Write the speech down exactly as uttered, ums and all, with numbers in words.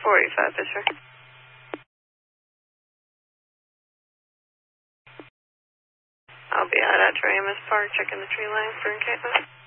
forty-five, Fisher. I'll be out at Ramos Park checking the tree line for encampment.